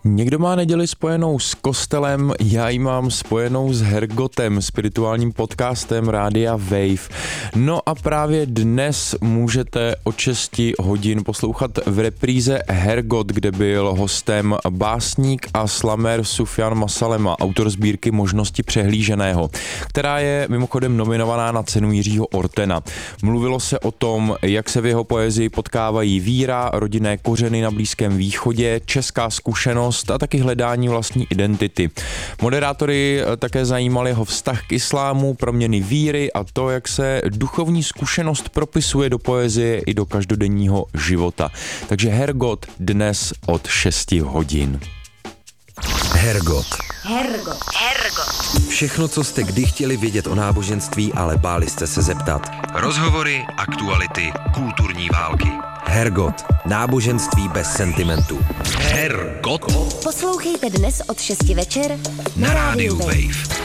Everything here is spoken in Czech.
Někdo má neděli spojenou s kostelem, já ji mám spojenou s Hergotem, spirituálním podcastem Rádia Wave. No a právě dnes můžete od 6 hodin poslouchat v repríze Hergot, kde byl hostem básník a slamér Sufjan Masalema, autor sbírky Možnosti přehlíženého, která je mimochodem nominovaná na cenu Jiřího Ortena. Mluvilo se o tom, jak se v jeho poezii potkávají víra, rodinné kořeny na Blízkém východě, česká zkušenost a taky hledání vlastní identity. Moderátory také zajímal jeho vztah k islámu, proměny víry a to, jak se duchovní zkušenost propisuje do poezie i do každodenního života. Takže Hergot dnes od 6 hodin. Hergot. Hergot. Všechno, co jste kdy chtěli vědět o náboženství, ale báli jste se zeptat. Rozhovory, aktuality, kulturní války. Hergot. Náboženství bez sentimentů. Hergot. Poslouchejte dnes od 6 večer Na rádiu Wave.